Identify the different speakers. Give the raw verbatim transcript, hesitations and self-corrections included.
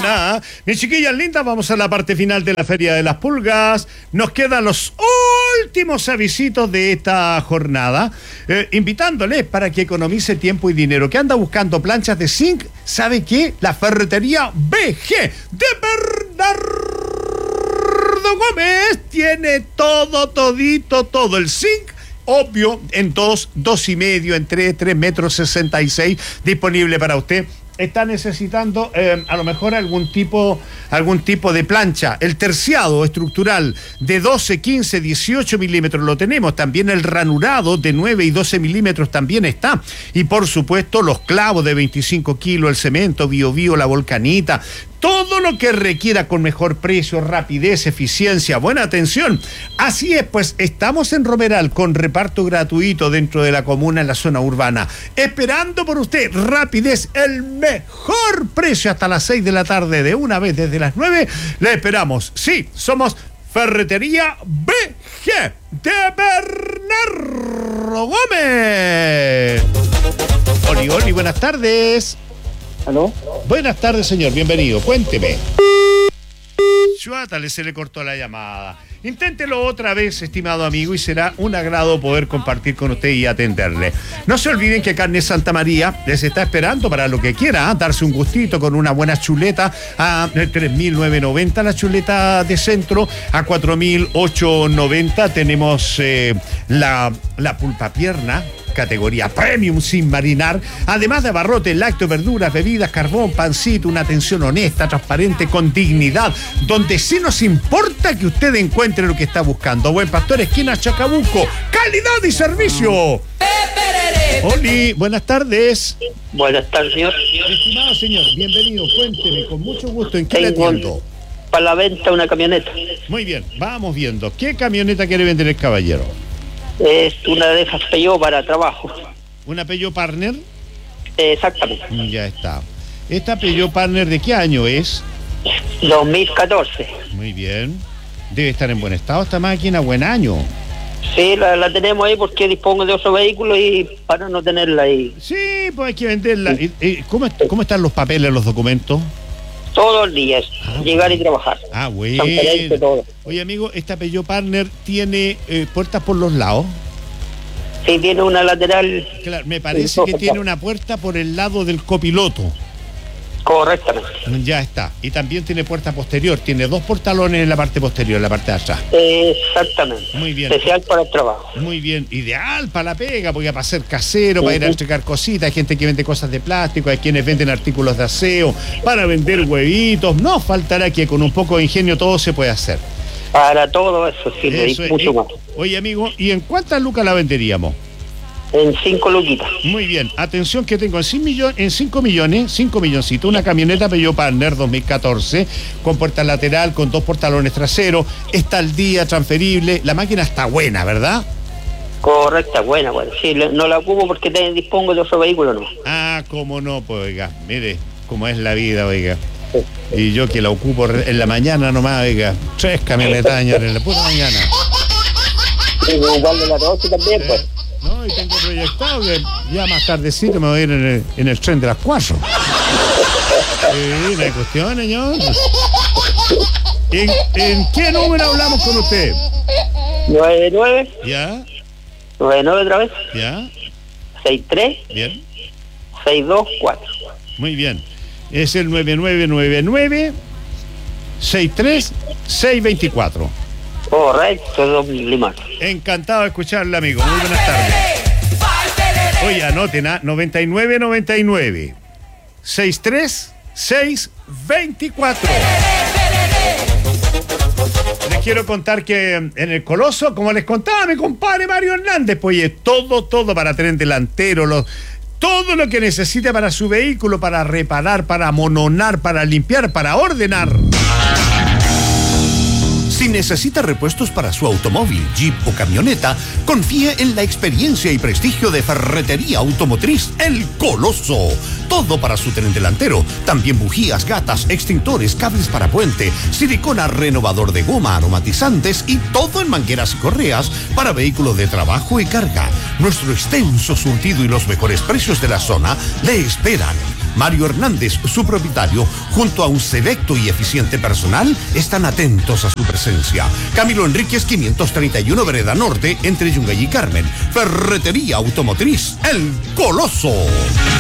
Speaker 1: mañana. Mis chiquillas lindas, vamos a la parte final de la Feria de las Pulgas. Nos quedan los últimos avisitos de esta jornada, eh, invitándoles para que economice tiempo y dinero. ¿Que anda buscando planchas de zinc? ¿Sabe qué? La ferretería B G de Bernardo Gómez tiene todo, todito, todo. El zinc, obvio, en dos, dos y medio, en tres, tres metros sesenta y seis, disponible para usted. Está necesitando eh, a lo mejor algún tipo algún tipo de plancha. El terciado estructural de doce, quince, dieciocho milímetros lo tenemos. También el ranurado de nueve y doce milímetros también está. Y por supuesto los clavos de veinticinco kilos, el cemento, bio bio, la volcanita. Todo lo que requiera con mejor precio, rapidez, eficiencia, buena atención. Así es, pues estamos en Romeral con reparto gratuito dentro de la comuna en la zona urbana. Esperando por usted, rapidez, el mejor precio hasta las seis de la tarde, de una vez desde las nueve. Le esperamos. Sí, somos Ferretería B G de Bernardo Gómez. Oli, Oli, buenas tardes.
Speaker 2: ¿Aló?
Speaker 1: Buenas tardes, señor, bienvenido, cuénteme. Chuátale, se le cortó la llamada. Inténtelo otra vez, estimado amigo, y será un agrado poder compartir con usted y atenderle. No se olviden que Carne Santa María les está esperando para lo que quiera, ¿eh? Darse un gustito con una buena chuleta a tres mil novecientos noventa, la chuleta de centro, a cuatro mil ochocientos noventa. Tenemos eh, la, la pulpa pierna, categoría premium sin marinar, además de abarrotes, lácteos, verduras, bebidas, carbón, pancito, una atención honesta, transparente, con dignidad, donde sí nos importa que usted encuentre lo que está buscando. Buen Pastor, esquina Chacabuco, calidad y servicio. Oli, buenas tardes.
Speaker 2: Buenas tardes, señor.
Speaker 1: Estimado señor, bienvenido, cuénteme, con mucho gusto, ¿en qué le
Speaker 2: Tengo
Speaker 1: atiendo?
Speaker 2: para la venta una camioneta.
Speaker 1: Muy bien, vamos viendo. ¿Qué camioneta quiere vender el caballero?
Speaker 2: Es una de esas Peugeot para trabajo.
Speaker 1: ¿Una Peugeot Partner?
Speaker 2: Eh, exactamente.
Speaker 1: Ya está. ¿Esta Peugeot Partner de qué año es?
Speaker 2: dos mil catorce.
Speaker 1: Muy bien. Debe estar en buen estado esta máquina, buen año.
Speaker 2: Sí, la, la tenemos ahí porque dispongo de otro vehículo y para no tenerla ahí.
Speaker 1: Sí, pues hay que venderla. ¿Y, y, ¿cómo, ¿Cómo están los papeles, los documentos?
Speaker 2: Todos los días,
Speaker 1: Ah,
Speaker 2: llegar
Speaker 1: bueno.
Speaker 2: y trabajar.
Speaker 1: Ah, bueno.
Speaker 2: Transferencia, todo.
Speaker 1: Oye, amigo, ¿esta Peugeot Partner tiene eh, puertas por los lados?
Speaker 2: Sí, tiene una lateral.
Speaker 1: Claro, me parece que tiene una puerta por el lado del copiloto.
Speaker 2: Correctamente.
Speaker 1: Ya está. Y también tiene puerta posterior. Tiene dos portalones en la parte posterior, en la parte de atrás.
Speaker 2: Exactamente.
Speaker 1: Muy bien.
Speaker 2: Especial para el trabajo.
Speaker 1: Muy bien. Ideal para la pega, porque para ser casero, para ir a entregar cositas. Hay gente que vende cosas de plástico, hay quienes venden artículos de aseo, para vender huevitos. No faltará que con un poco de ingenio todo se puede hacer.
Speaker 2: Para todo eso sirve
Speaker 1: Eso
Speaker 2: y
Speaker 1: es.
Speaker 2: mucho
Speaker 1: Eh,
Speaker 2: más.
Speaker 1: Oye, amigo, ¿y en cuántas lucas la venderíamos?
Speaker 2: En cinco luquitas.
Speaker 1: Muy bien, atención que tengo en cinco millones, en cinco millones, cinco milloncitos, una camioneta Peugeot Partner dos mil catorce, con puerta lateral, con dos portalones traseros, está al día, transferible, la máquina está buena, ¿verdad?
Speaker 2: Correcta, buena, buena. Sí, le- no la ocupo porque te, dispongo de otro vehículo, ¿no?
Speaker 1: Ah, cómo no, pues oiga, mire cómo es la vida, oiga. Y yo que la ocupo re- en la mañana nomás, oiga, tres camionetas, señores, en la pura mañana.
Speaker 2: Sí, igual de la noche también, pues.
Speaker 1: No, y tengo proyectado que ya más tardecito me voy a ir en el, en el tren de las cuatro. Sí, no hay cuestión, señor. ¿En, ¿En qué número hablamos con usted?
Speaker 2: nueve nueve,
Speaker 1: ¿Ya?
Speaker 2: nueve nueve otra vez,
Speaker 1: ¿Ya?
Speaker 2: seis tres,
Speaker 1: Bien.
Speaker 2: seis dos cuatro.
Speaker 1: Muy bien. Es el nueve nueve nueve nueve seis tres seis dos cuatro.
Speaker 2: Correcto, don Limón.
Speaker 1: Encantado de escucharle, amigo. Muy buenas tardes. Oye, anoten, ¿ah? noventa y nueve noventa y nueve sesenta y tres seis veinticuatro. Les quiero contar que en el Coloso, como les contaba mi compadre Mario Hernández, pues oye, todo, todo para tren delantero, los, todo lo que necesite para su vehículo, para reparar, para amononar, para limpiar, para ordenar.
Speaker 3: Si necesita repuestos para su automóvil, jeep o camioneta, confíe en la experiencia y prestigio de Ferretería Automotriz El Coloso. Todo para su tren delantero. También bujías, gatas, extintores, cables para puente, silicona, renovador de goma, aromatizantes y todo en mangueras y correas para vehículos de trabajo y carga. Nuestro extenso surtido y los mejores precios de la zona le esperan. Mario Hernández, su propietario, junto a un selecto y eficiente personal, están atentos a su presencia. Camilo Enríquez, quinientos treinta y uno, Vereda Norte, entre Yungay y Carmen. Ferretería Automotriz El Coloso.